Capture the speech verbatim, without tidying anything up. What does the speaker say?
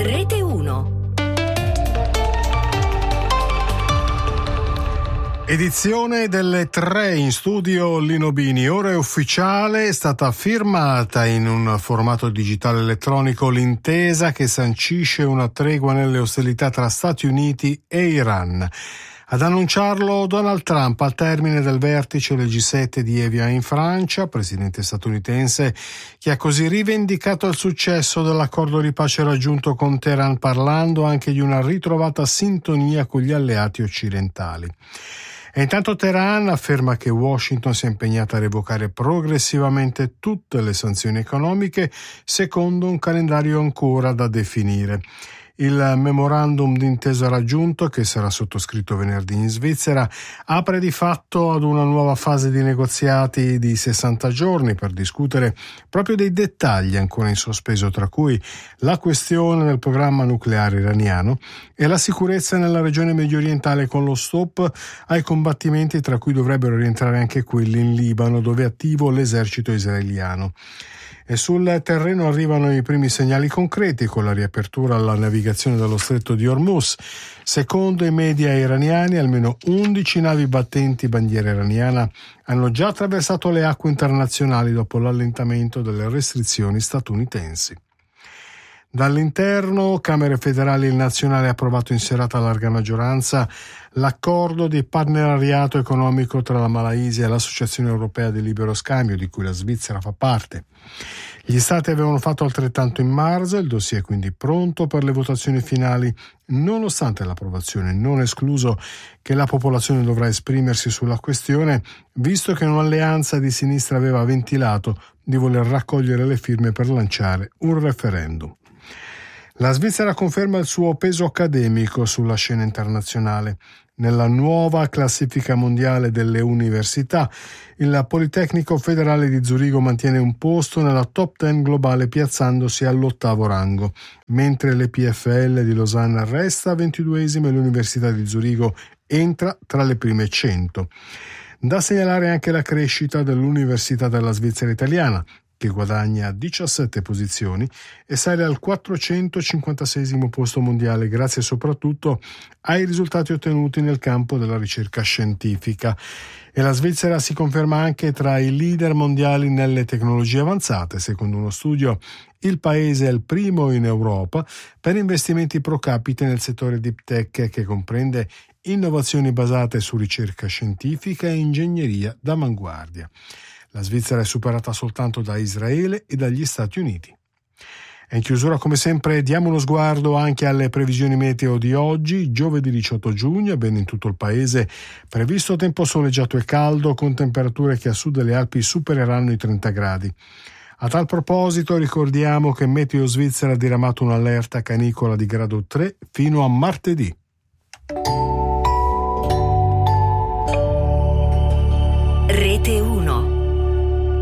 Rete uno. Edizione delle tre, in studio Lino Bini. Ora è ufficiale, è stata firmata in un formato digitale elettronico l'intesa che sancisce una tregua nelle ostilità tra Stati Uniti e Iran. Ad annunciarlo Donald Trump al termine del vertice del G sette di Evian in Francia, presidente statunitense che ha così rivendicato il successo dell'accordo di pace raggiunto con Teheran, parlando anche di una ritrovata sintonia con gli alleati occidentali. E intanto Teheran afferma che Washington si è impegnata a revocare progressivamente tutte le sanzioni economiche secondo un calendario ancora da definire. Il memorandum d'intesa raggiunto, che sarà sottoscritto venerdì in Svizzera, apre di fatto ad una nuova fase di negoziati di sessanta giorni per discutere proprio dei dettagli ancora in sospeso, tra cui la questione del programma nucleare iraniano e la sicurezza nella regione mediorientale, con lo stop ai combattimenti, tra cui dovrebbero rientrare anche quelli in Libano, dove è attivo l'esercito israeliano. E sul terreno arrivano i primi segnali concreti, con la riapertura alla navigazione dello stretto di Hormuz. Secondo i media iraniani, almeno undici navi battenti bandiera iraniana hanno già attraversato le acque internazionali dopo l'allentamento delle restrizioni statunitensi. Dall'interno, Camere federali e il nazionale ha approvato in serata a larga maggioranza l'accordo di partenariato economico tra la Malaysia e l'Associazione Europea di Libero Scambio, di cui la Svizzera fa parte. Gli Stati avevano fatto altrettanto in marzo, il dossier è quindi pronto per le votazioni finali, nonostante l'approvazione, non escluso che la popolazione dovrà esprimersi sulla questione, visto che un'alleanza di sinistra aveva ventilato di voler raccogliere le firme per lanciare un referendum. La Svizzera conferma il suo peso accademico sulla scena internazionale. Nella nuova classifica mondiale delle università, il Politecnico Federale di Zurigo mantiene un posto nella top dieci globale, piazzandosi all'ottavo rango, mentre l'E P F L di Losanna resta ventiduesima e l'Università di Zurigo entra tra le prime cento. Da segnalare anche la crescita dell'Università della Svizzera Italiana, che guadagna diciassette posizioni e sale al quattrocentocinquantaseiesimo posto mondiale, grazie soprattutto ai risultati ottenuti nel campo della ricerca scientifica. E la Svizzera si conferma anche tra i leader mondiali nelle tecnologie avanzate. Secondo uno studio, il paese è il primo in Europa per investimenti pro capite nel settore deep tech, che comprende innovazioni basate su ricerca scientifica e ingegneria d'avanguardia. La Svizzera è superata soltanto da Israele e dagli Stati Uniti. E in chiusura, come sempre, diamo uno sguardo anche alle previsioni meteo di oggi, giovedì diciotto giugno, bene in tutto il paese, previsto tempo soleggiato e caldo, con temperature che a sud delle Alpi supereranno i trenta gradi. A tal proposito ricordiamo che Meteo Svizzera ha diramato un'allerta canicola di grado tre fino a martedì. Rete uno.